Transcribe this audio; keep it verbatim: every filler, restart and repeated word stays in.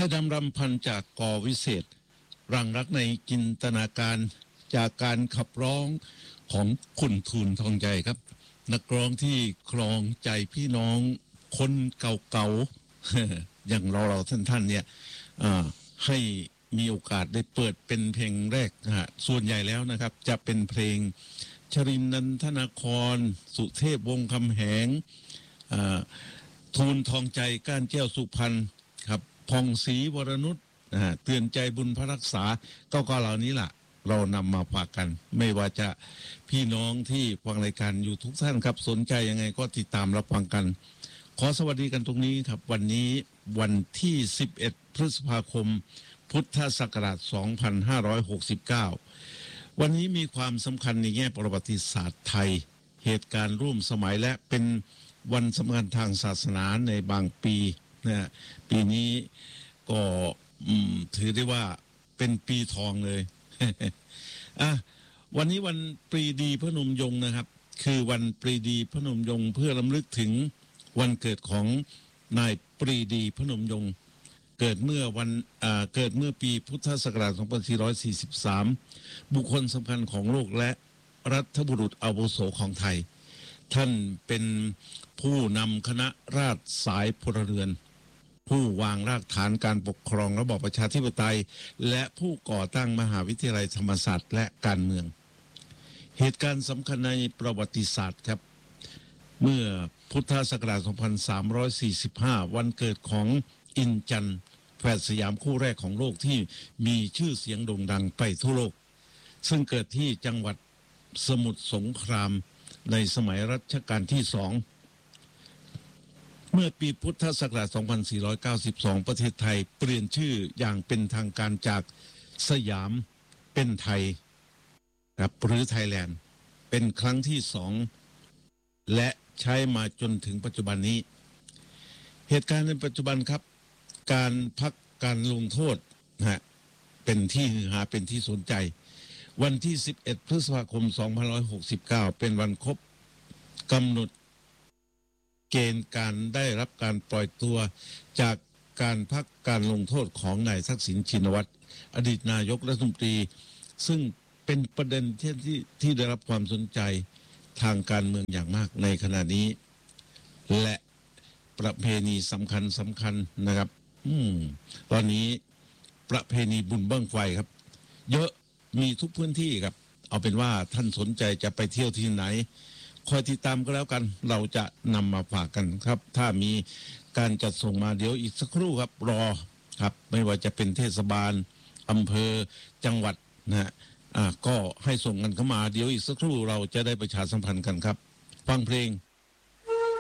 ยดำรำพันจากกอวิเศษรังรักในจินตนาการจากการขับร้องของคุณทูลทองใจครับนักร้องที่ครองใจพี่น้องคนเก่าๆ อย่างเราเราท่านๆเนี่ยให้มีโอกาสได้เปิดเป็นเพลงแรกนะฮะส่วนใหญ่แล้วนะครับจะเป็นเพลงชรินทร์นันทนาครสุเทพวงศ์คำแหงทูลทองใจก้านแก้วสุพรรณครับพองศรีวรนุชเตือนใจบุญพระรักษาก็ก็เหล่านี้ล่ะเรานำมาฝากกันไม่ว่าจะพี่น้องที่ฟังรายการอยู่ทุกท่านครับสนใจยังไงก็ติดตามรับฟังกันขอสวัสดีกันตรงนี้ครับวันนี้วันที่สิบเอ็ดพฤษภาคมพุทธศักราชสองพันห้าร้อยหกสิบเก้าวันนี้มีความสำคัญในแง่ประวัติศาสตร์ไทยเหตุการณ์ร่วมสมัยและเป็นวันสำคัญทางศาสนาในบางปีนะปีนี้ก็ถือได้ว่าเป็นปีทองเลย อ่ะวันนี้วันปรีดีพระนมยงค์นะครับคือวันปรีดีพระนมยงค์เพื่อรำลึกถึงวันเกิดของนายปรีดีพระนมยงค์เกิดเมื่อวันอ่าเกิดเมื่อปีพุทธศักราชสองพันสี่ร้อยสี่สิบสามบุคคลสำคัญของโลกและรัฐบุรุษอาวุโสของไทยท่านเป็นผู้นำคณะราษฎรสายพลเรือนผู้วางรากฐานการปกครองระบอบประชาธิปไตยและผู้ก่อตั้งมหาวิทยาลัยธรรมศาสตร์และการเมืองเหตุการณ์สำคัญในประวัติศาสตร์ครับเมื่อพุทธศักราชสองพันสามร้อยสี่สิบห้าวันเกิดของอินจันทร์แฝดสยามคู่แรกของโลกที่มีชื่อเสียงโด่งดังไปทั่วโลกซึ่งเกิดที่จังหวัดสมุทรสงครามในสมัยรัชกาลที่สองเมื่อปีพุทธศักราชสองพันสี่ร้อยเก้าสิบสองประเทศไทยเปลี่ยนชื่ออย่างเป็นทางการจากสยามเป็นไทยครับหรือไทยแลนด์เป็นครั้งที่สองและใช้มาจนถึงปัจจุบันนี้เหตุการณ์ในปัจจุบันครับการพักการลงโทษนะฮะเป็นที่ฮือฮาเป็นที่สนใจวันที่สิบเอ็ดพฤษภาคมสองพันห้าร้อยหกสิบเก้าเป็นวันครบกำหนดเกณฑ์การได้รับการปล่อยตัวจากการพักการลงโทษของนายทักษิณชินวัตรอดีตนายกรัฐมนตรีซึ่งเป็นประเด็นที่ที่ที่ได้รับความสนใจทางการเมืองอย่างมากในขณะนี้และประเพณีสำคัญสำคัญนะครับอืมตอนนี้ประเพณีบุญบั้งไฟครับเยอะมีทุกพื้นที่ครับเอาเป็นว่าท่านสนใจจะไปเที่ยวที่ไหนคอยติดตามก็แล้วกันเราจะนำมาฝากกันครับถ้ามีการจัดส่งมาเดี๋ยวอีกสักครู่ครับรอครับไม่ว่าจะเป็นเทศบาลอำเภอจังหวัดนะฮะอ่าก็ให้ส่งกันเข้ามาเดี๋ยวอีกสักครู่เราจะได้ประชาสัมพันธ์กันครับฟังเพลง